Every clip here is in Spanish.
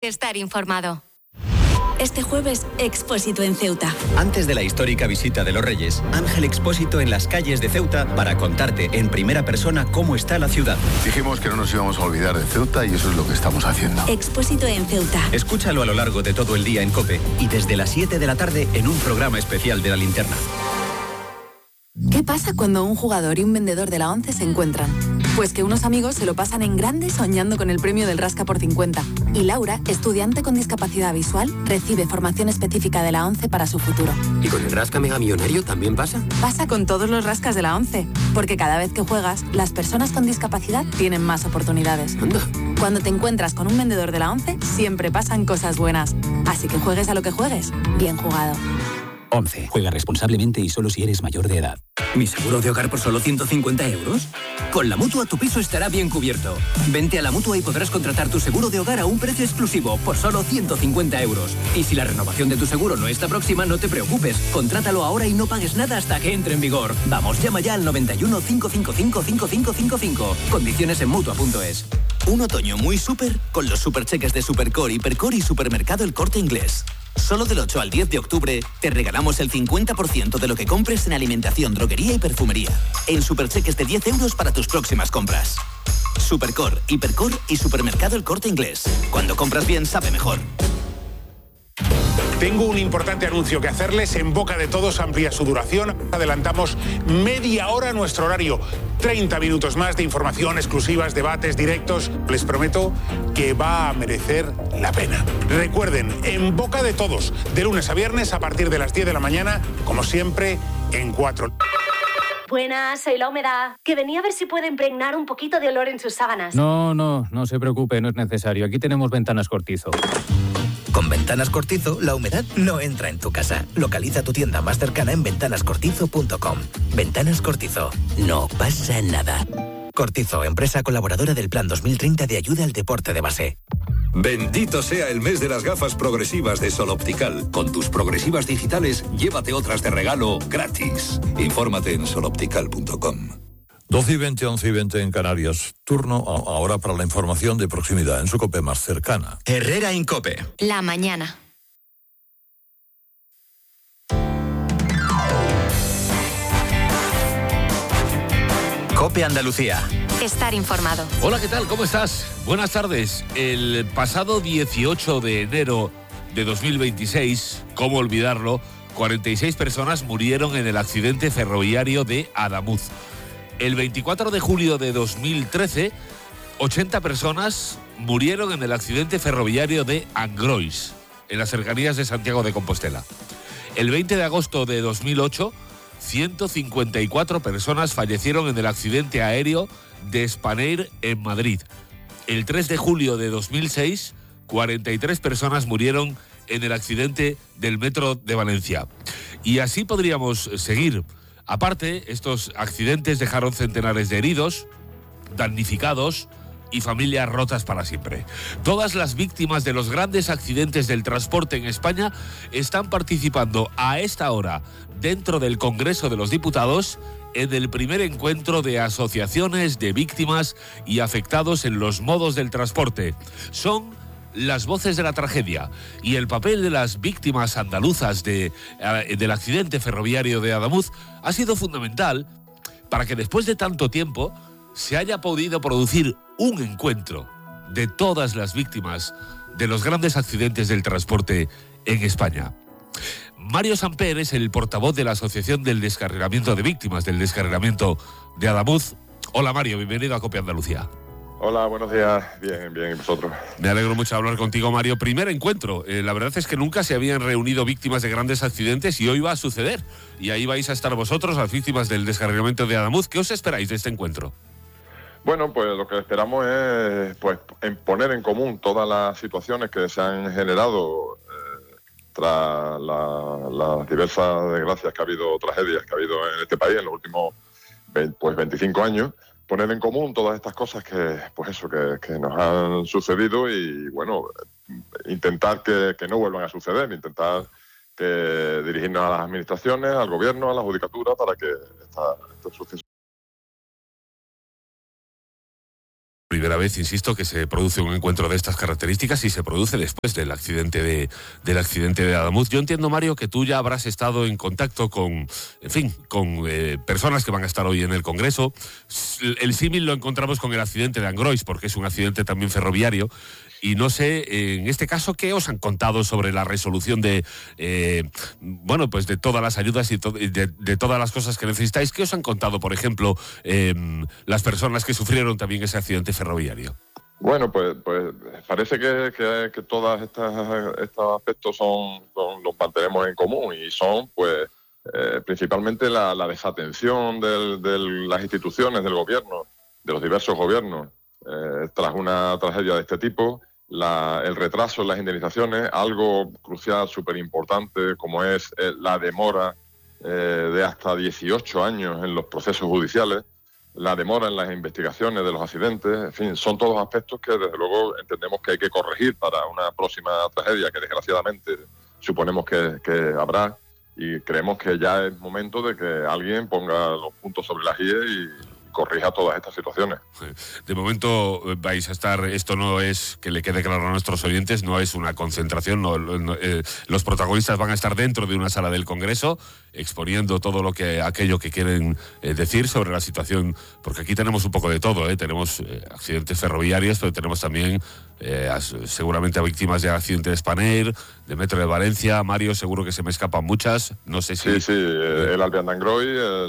Estar informado. Este jueves, Expósito en Ceuta. Antes de la histórica visita de los Reyes, Ángel Expósito en las calles de Ceuta para contarte en primera persona cómo está la ciudad. Dijimos que no nos íbamos a olvidar de Ceuta y eso es lo que estamos haciendo. Expósito en Ceuta. Escúchalo a lo largo de todo el día en COPE y desde las 7 de la tarde en un programa especial de La Linterna. ¿Qué pasa cuando un jugador y un vendedor de la ONCE se encuentran? Pues que unos amigos se lo pasan en grande soñando con el premio del Rasca por 50. Y Laura, estudiante con discapacidad visual, recibe formación específica de la ONCE para su futuro. ¿Y con el Rasca Mega Millonario también pasa? Pasa con todos los rascas de la ONCE, porque cada vez que juegas, las personas con discapacidad tienen más oportunidades. Anda. Cuando te encuentras con un vendedor de la ONCE, siempre pasan cosas buenas. Así que juegues a lo que juegues, bien jugado. 11. Juega responsablemente y solo si eres mayor de edad. ¿Mi seguro de hogar por solo 150 euros? Con la Mutua tu piso estará bien cubierto. Vente a la Mutua y podrás contratar tu seguro de hogar a un precio exclusivo por solo 150 euros. Y si la renovación de tu seguro no está próxima, no te preocupes. Contrátalo ahora y no pagues nada hasta que entre en vigor. Vamos, llama ya al 91 555 5555. Condiciones en Mutua.es. Un otoño muy súper con los supercheques de Supercore, Hipercore y Supermercado El Corte Inglés. Solo del 8 al 10 de octubre te regalamos el 50% de lo que compres en alimentación, droguería y perfumería. En supercheques de 10 euros para tus próximas compras. Supercore, Hipercore y Supermercado El Corte Inglés. Cuando compras bien, sabe mejor. Tengo un importante anuncio que hacerles. En boca de todos amplía su duración. Adelantamos media hora nuestro horario. 30 minutos más de información, exclusivas, debates, directos. Les prometo que va a merecer la pena. Recuerden, en boca de todos, de lunes a viernes a partir de las 10 de la mañana, como siempre, en 4. Buenas, soy La Humedad, que venía a ver si puede impregnar un poquito de olor en sus sábanas. No se preocupe, no es necesario. Aquí tenemos Ventanas Cortizo. Con Ventanas Cortizo, la humedad no entra en tu casa. Localiza tu tienda más cercana en ventanascortizo.com. Ventanas Cortizo. No pasa nada. Cortizo, empresa colaboradora del Plan 2030 de ayuda al deporte de base. Bendito sea el mes de las gafas progresivas de Sol Optical. Con tus progresivas digitales, llévate otras de regalo gratis. Infórmate en soloptical.com. 12 y 20, 11 y 20 en Canarias. Turno ahora para la información de proximidad en su COPE más cercana. Herrera Incope. La mañana. COPE Andalucía. Estar informado. Hola, ¿qué tal? ¿Cómo estás? Buenas tardes. El pasado 18 de enero de 2026, ¿cómo olvidarlo?, 46 personas murieron en el accidente ferroviario de Adamuz. El 24 de julio de 2013, 80 personas murieron en el accidente ferroviario de Angrois, en las cercanías de Santiago de Compostela. El 20 de agosto de 2008, 154 personas fallecieron en el accidente aéreo de Spanair en Madrid. El 3 de julio de 2006, 43 personas murieron en el accidente del metro de Valencia. Y así podríamos seguir. Aparte, estos accidentes dejaron centenares de heridos, damnificados y familias rotas para siempre. Todas las víctimas de los grandes accidentes del transporte en España están participando a esta hora dentro del Congreso de los Diputados en el primer encuentro de asociaciones de víctimas y afectados en los modos del transporte. Son las voces de la tragedia y el papel de las víctimas andaluzas del accidente ferroviario de Adamuz ha sido fundamental para que después de tanto tiempo se haya podido producir un encuentro de todas las víctimas de los grandes accidentes del transporte en España. Mario Samper es el portavoz de la Asociación del Descarrilamiento de Víctimas del Descarrilamiento de Adamuz. Hola Mario, bienvenido a COPE Andalucía. Hola, buenos días. Bien, ¿y vosotros? Me alegro mucho de hablar contigo, Mario. Primer encuentro. La verdad es que nunca se habían reunido víctimas de grandes accidentes y hoy va a suceder. Y ahí vais a estar vosotros, las víctimas del descarrilamiento de Adamuz. ¿Qué os esperáis de este encuentro? Bueno, pues lo que esperamos es poner en común todas las situaciones que se han generado tras las diversas desgracias que ha habido, tragedias que ha habido en este país en los últimos 25 años. Poner en común todas estas cosas que nos han sucedido y, bueno, intentar que no vuelvan a suceder, intentar dirigirnos a las administraciones, al gobierno, a la judicatura, para que estos sucesos. primera vez, insisto, que se produce un encuentro de estas características y se produce después del accidente de Adamuz. Yo entiendo, Mario, que tú ya habrás estado en contacto con personas que van a estar hoy en el Congreso. El símil lo encontramos con el accidente de Angrois, porque es un accidente también ferroviario. Y no sé, en este caso, ¿qué os han contado sobre la resolución de todas las ayudas y de todas las cosas que necesitáis? ¿Qué os han contado, por ejemplo, las personas que sufrieron también ese accidente ferroviario? Bueno, pues parece que todos estos aspectos los mantenemos en común y son, pues, principalmente la desatención de las instituciones del gobierno, de los diversos gobiernos, tras una tragedia de este tipo. El retraso en las indemnizaciones, algo crucial, súper importante, como es la demora de hasta 18 años en los procesos judiciales, la demora en las investigaciones de los accidentes, en fin, son todos aspectos que desde luego entendemos que hay que corregir para una próxima tragedia que desgraciadamente suponemos que habrá, y creemos que ya es momento de que alguien ponga los puntos sobre las IE y corrija todas estas situaciones. De momento vais a estar, esto no es, que le quede claro a nuestros oyentes, no es una concentración, los protagonistas van a estar dentro de una sala del Congreso exponiendo todo aquello que quieren decir sobre la situación, porque aquí tenemos un poco de todo, tenemos accidentes ferroviarios, pero tenemos también seguramente a víctimas de accidente de Spanair, de Metro de Valencia. Mario, seguro que se me escapan muchas, no sé si... Sí, el Albion d'Angrois,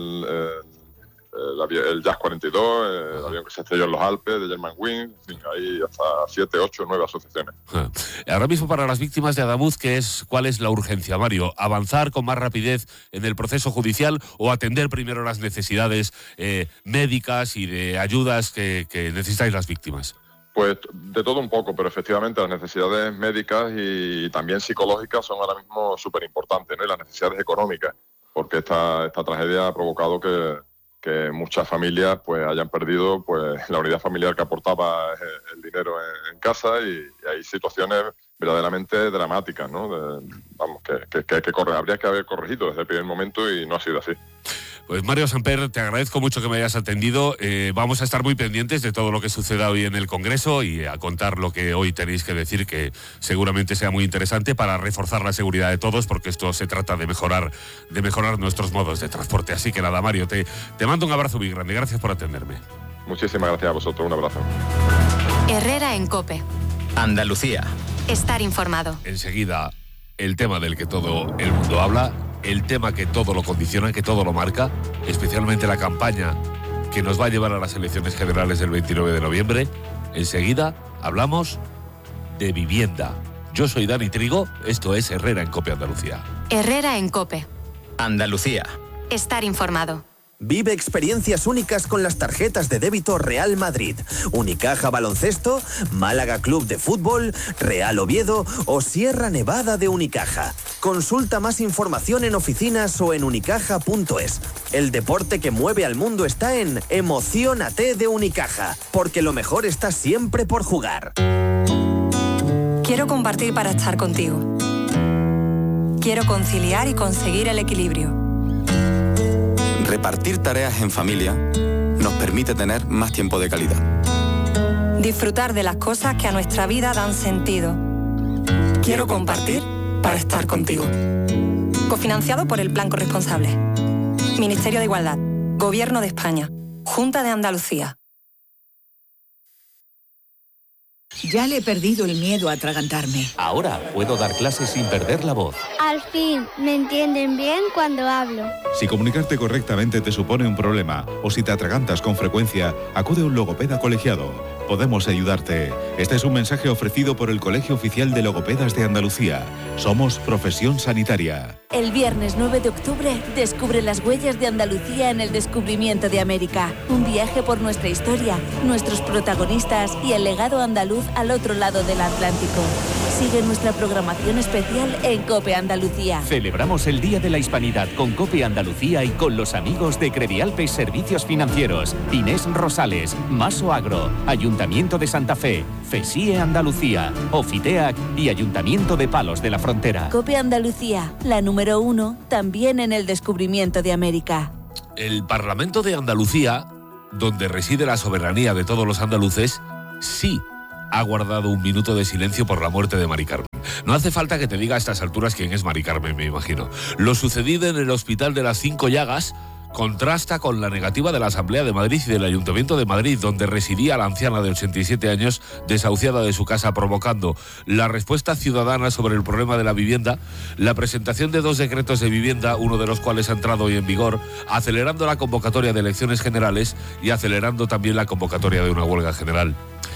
el Jazz 42, el avión que se estrelló en los Alpes, de Germanwings, en fin, hay hasta 7, 8, 9 asociaciones. Ahora mismo, para las víctimas de Adamuz, ¿cuál es la urgencia, Mario? ¿Avanzar con más rapidez en el proceso judicial o atender primero las necesidades médicas y de ayudas que necesitáis las víctimas? Pues de todo un poco, pero efectivamente las necesidades médicas y también psicológicas son ahora mismo súper importantes, ¿no? Y las necesidades económicas, porque esta tragedia ha provocado que muchas familias pues hayan perdido pues la unidad familiar que aportaba el dinero en casa, y hay situaciones verdaderamente dramáticas, ¿no? Que hay que corregir, habría que haber corregido desde el primer momento y no ha sido así. Pues Mario Samper, te agradezco mucho que me hayas atendido. Vamos a estar muy pendientes de todo lo que suceda hoy en el Congreso y a contar lo que hoy tenéis que decir, que seguramente sea muy interesante para reforzar la seguridad de todos, porque esto se trata de mejorar nuestros modos de transporte. Así que nada, Mario, te mando un abrazo muy grande. Gracias por atenderme. Muchísimas gracias a vosotros. Un abrazo. Herrera en COPE. Andalucía. Estar informado. Enseguida, el tema del que todo el mundo habla, el tema que todo lo condiciona, que todo lo marca, especialmente la campaña que nos va a llevar a las elecciones generales del 29 de noviembre. Enseguida hablamos de vivienda. Yo soy Dani Trigo, esto es Herrera en COPE Andalucía. Herrera en COPE. Andalucía. Estar informado. Vive experiencias únicas con las tarjetas de débito Real Madrid, Unicaja Baloncesto, Málaga Club de Fútbol, Real Oviedo o Sierra Nevada de Unicaja. Consulta más información en oficinas o en unicaja.es. El deporte que mueve al mundo está en Emociónate de Unicaja, porque lo mejor está siempre por jugar. Quiero compartir para estar contigo. Quiero conciliar y conseguir el equilibrio. Repartir tareas en familia nos permite tener más tiempo de calidad. Disfrutar de las cosas que a nuestra vida dan sentido. Quiero compartir para estar contigo. Cofinanciado por el Plan Corresponsable. Ministerio de Igualdad. Gobierno de España. Junta de Andalucía. Ya le he perdido el miedo a atragantarme. Ahora puedo dar clases sin perder la voz. Al fin, me entienden bien cuando hablo. Si comunicarte correctamente te supone un problema o si te atragantas con frecuencia, acude a un logopeda colegiado. Podemos ayudarte. Este es un mensaje ofrecido por el Colegio Oficial de Logopedas de Andalucía. Somos profesión sanitaria. El viernes 9 de octubre descubre las huellas de Andalucía en el descubrimiento de América. Un viaje por nuestra historia, nuestros protagonistas y el legado andaluz al otro lado del Atlántico. Sigue nuestra programación especial en COPE Andalucía. Celebramos el Día de la Hispanidad con COPE Andalucía y con los amigos de Credialpes Servicios Financieros, Inés Rosales, Maso Agro, Ayuntamiento de Santa Fe, FESIE Andalucía, Ofiteac y Ayuntamiento de Palos de la Frontera. COPE Andalucía, la número 1, también en el descubrimiento de América. El Parlamento de Andalucía, donde reside la soberanía de todos los andaluces, sí ha guardado un minuto de silencio por la muerte de Mari Carmen. No hace falta que te diga a estas alturas quién es Mari Carmen, me imagino. Lo sucedido en el Hospital de las 5 Llagas contrasta con la negativa de la Asamblea de Madrid y del Ayuntamiento de Madrid, donde residía la anciana de 87 años desahuciada de su casa, provocando la respuesta ciudadana sobre el problema de la vivienda, la presentación de 2 decretos de vivienda, uno de los cuales ha entrado hoy en vigor, acelerando la convocatoria de elecciones generales y acelerando también la convocatoria de una huelga general.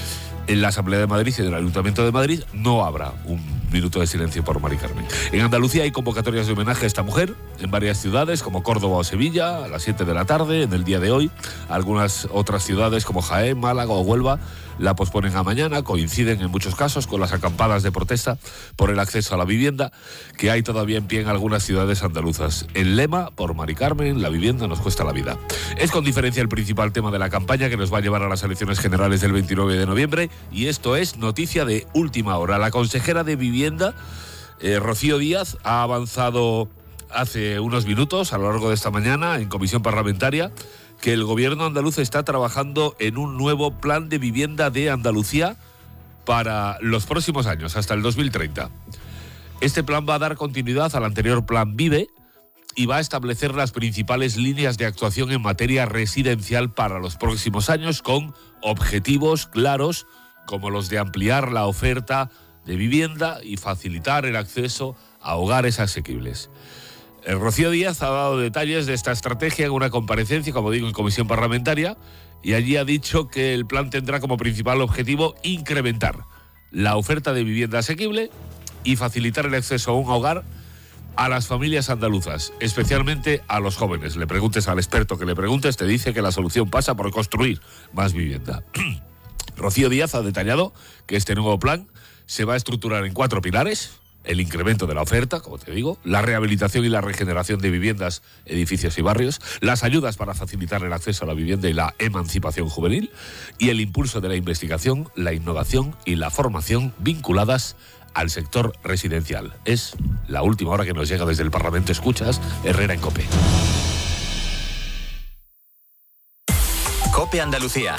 En la Asamblea de Madrid y en el Ayuntamiento de Madrid no habrá un minuto de silencio por Mari Carmen. En Andalucía hay convocatorias de homenaje a esta mujer en varias ciudades como Córdoba o Sevilla a las 7 de la tarde en el día de hoy. Algunas otras ciudades como Jaén, Málaga o Huelva la posponen a mañana. Coinciden en muchos casos con las acampadas de protesta por el acceso a la vivienda que hay todavía en pie en algunas ciudades andaluzas. El lema, por Mari Carmen, la vivienda nos cuesta la vida. Es con diferencia el principal tema de la campaña que nos va a llevar a las elecciones generales del 29 de noviembre y esto es noticia de última hora. La consejera de Vivienda, Rocío Díaz, ha avanzado hace unos minutos a lo largo de esta mañana en comisión parlamentaria que el gobierno andaluz está trabajando en un nuevo plan de vivienda de Andalucía para los próximos años, hasta el 2030. Este plan va a dar continuidad al anterior plan Vive y va a establecer las principales líneas de actuación en materia residencial para los próximos años con objetivos claros como los de ampliar la oferta de vivienda y facilitar el acceso a hogares asequibles. Rocío Díaz ha dado detalles de esta estrategia en una comparecencia, como digo, en comisión parlamentaria, y allí ha dicho que el plan tendrá como principal objetivo incrementar la oferta de vivienda asequible y facilitar el acceso a un hogar a las familias andaluzas, especialmente a los jóvenes. Le preguntes al experto que le preguntes, te dice que la solución pasa por construir más vivienda. Rocío Díaz ha detallado que este nuevo plan se va a estructurar en 4 pilares: el incremento de la oferta, como te digo, la rehabilitación y la regeneración de viviendas, edificios y barrios, las ayudas para facilitar el acceso a la vivienda y la emancipación juvenil, y el impulso de la investigación, la innovación y la formación vinculadas al sector residencial. Es la última hora que nos llega desde el Parlamento. Escuchas Herrera en COPE. COPE Andalucía.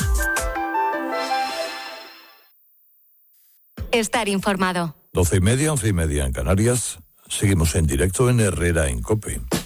Estar informado. 12:30, 11:30 en Canarias. Seguimos en directo en Herrera en COPE.